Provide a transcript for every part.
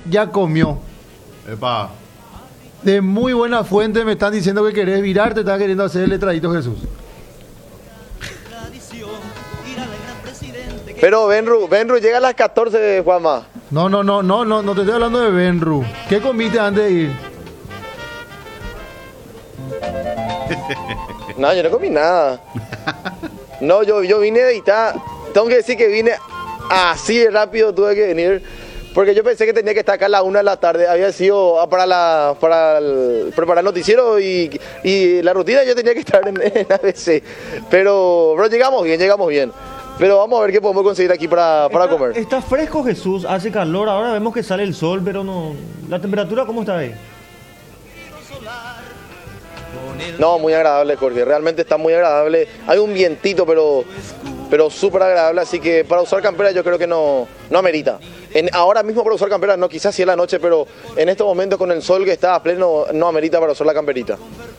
ya comió. Epa. De muy buena fuente me están diciendo que querés virar, te está queriendo hacer el letradito Jesús. Pero Benru llega a las 14, Juanma. No te estoy hablando de Benru. ¿Qué comiste antes de ir? No, yo no comí nada. No, yo vine de editar. Tengo que decir que vine así de rápido, tuve que venir. Porque yo pensé que tenía que estar acá a la 1 de la tarde. Había sido para preparar el noticiero y la rutina yo tenía que estar en ABC. Pero llegamos bien. Pero vamos a ver qué podemos conseguir aquí para comer. Está fresco, Jesús, hace calor, ahora vemos que sale el sol, pero no... ¿La temperatura cómo está ahí? No, muy agradable, Jorge, realmente está muy agradable. Hay un vientito, pero súper agradable, así que para usar campera yo creo que no amerita. Ahora mismo para usar campera no, quizás sí en la noche, pero en estos momentos con el sol que está a pleno no amerita para usar la camperita.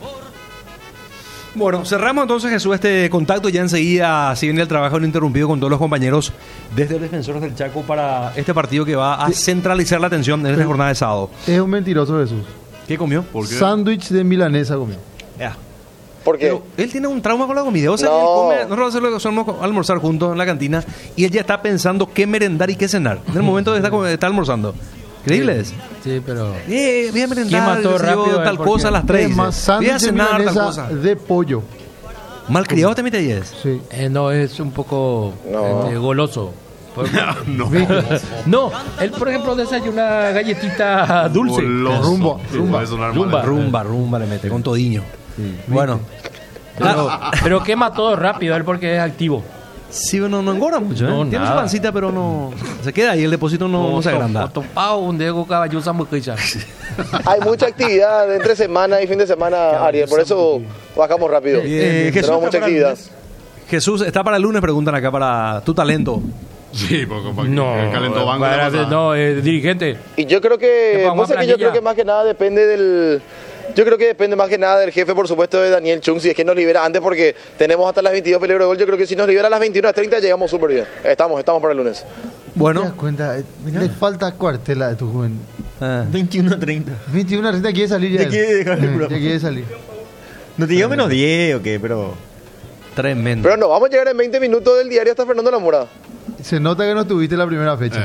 Bueno, cerramos entonces, Jesús, este contacto. Ya enseguida, si viene el trabajo ininterrumpido con todos los compañeros desde Defensores del Chaco para este partido que va a centralizar la atención en esta jornada de sábado. Es un mentiroso Jesús. ¿Qué comió? ¿Por qué? Sándwich de milanesa comió. Ya. ¿Por qué? Pero él tiene un trauma con la comida. O sea, No. él come, nosotros solemos almorzar juntos en la cantina y él ya está pensando qué merendar y qué cenar. En el momento de estar almorzando. ¿Increíble es? Sí, pero... Voy a merendar, ¿Quién mató qué sé yo, rápido tal porque- cosa a las 3. Es más, Voy a sándwich de cenar tal milanesa cosa. de pollo. Malcriado también te dices. Sí. no, es un poco No. goloso. No. No, él, por ejemplo, desayuna galletita dulce. Goloso. Rumbo, Sí, rumba. puede sonar mal. Rumba le mete con todiño. Bueno. Pero quema todo rápido él porque es activo. Sí, no engorda mucho, ¿eh? No, Tiene su nada. pancita, pero no... Se queda ahí, el depósito no se agranda. Topado un dedo caballosa muy Hay mucha actividad entre semana y fin de semana, Ariel, por eso bajamos rápido. Jesús, Tenemos mucha actividad. Jesús, está para el lunes, preguntan acá, para tu talento. Sí, porque No, el calentó banco. para- no, dirigente. Y yo creo Que que, pongamos yo planilla. creo que más que nada depende del... Yo creo que depende más que nada del jefe, por supuesto, de Daniel Chung, si es que nos libera antes, porque tenemos hasta las 22 peligro de gol. Yo creo que si nos libera a las 21:30 llegamos súper bien. Estamos para el lunes. ¿Te das Bueno. cuenta? Le falta cuartela de tu joven. 21:30. 21 ahorita quiere salir ya. Ya quiere dejar el programa. Ya quiere salir. No te digo menos 10 o qué, pero... Tremendo. Pero no, vamos a llegar en 20 minutos del diario hasta Fernando Lamora. Se nota que no estuviste la primera fecha.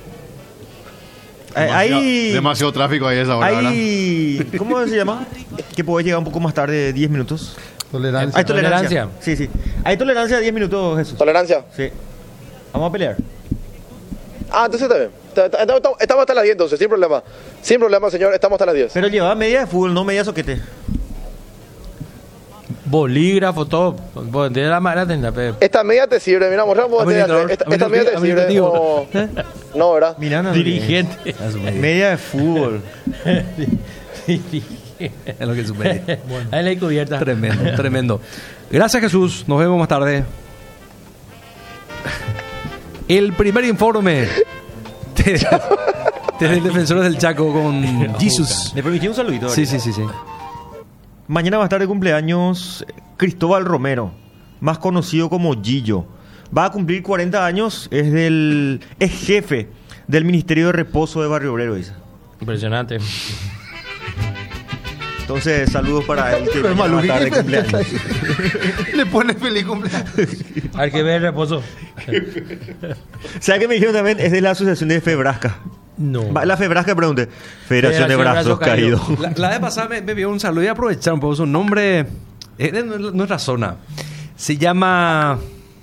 Hay... Demasiado tráfico ahí a esa hora, ¿verdad? Hay... ¿Cómo se llama? Que podés llegar un poco más tarde, 10 minutos. Tolerancia. Hay tolerancia. Sí. Hay tolerancia de 10 minutos, Jesús. Tolerancia. Sí. Vamos a pelear. Entonces está bien. Estamos hasta las 10 entonces, sin problema. Sin problema, señor, estamos hasta las 10. Pero lleva media de fútbol, no media soquete. Bolígrafo, todo. De la manera tendrá, pero... Esta media te sirve, mira, mostramos esta media te sirve. No, ¿verdad? Mirá, no, Dirigente. Media de fútbol. Es lo que supone. Ahí la hay cubierta. Tremendo. Gracias, Jesús. Nos vemos más tarde. El primer informe de Defensores del Chaco con Jesus. ¿Le permití un saludito? Sí. Mañana va a estar de cumpleaños Cristóbal Romero, más conocido como Gillo. Va a cumplir 40 años, es jefe del Ministerio de Reposo de Barrio Obrero, dice. Impresionante. Entonces, saludos para él que Pero mañana va a estar de Maluquín, cumpleaños. le pone feliz cumpleaños. Hay que ver el reposo. ¿Sabes qué me dijeron también? Es de la Asociación de Febrasca. No. La Febrasca, pregunté. Federación de Brazos Caídos. La vez pasada me vio un saludo y aprovechar un poco su nombre. Es de nuestra zona. Se llama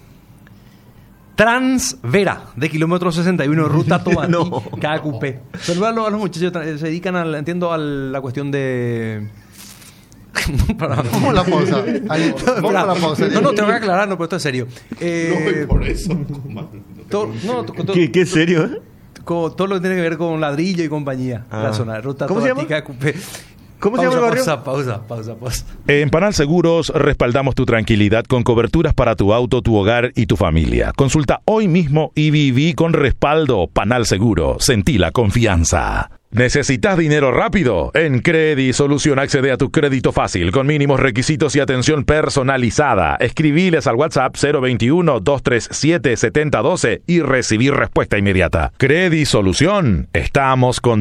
Transvera, de kilómetro 61, ruta Tobatí, No. KQP. Saludos a los muchachos, se dedican a la cuestión de... Vamos a la pausa. Ahí, vamos a la pausa. No, te voy a aclarar, no, pero esto es serio. No, por eso. ¿Qué serio, eh? Todo lo que tiene que ver con ladrillo y compañía. Ah. La zona de ruta ¿Cómo se Tobatí, llama? KQP. ¿Cómo se llama el barrio? Pausa. En Panal Seguros respaldamos tu tranquilidad con coberturas para tu auto, tu hogar y tu familia. Consulta hoy mismo y viví con respaldo. Panal Seguro, sentí la confianza. ¿Necesitas dinero rápido? En Credi Solución accede a tu crédito fácil con mínimos requisitos y atención personalizada. Escribiles al WhatsApp 021-237-7012 y recibir respuesta inmediata. Credi Solución, estamos con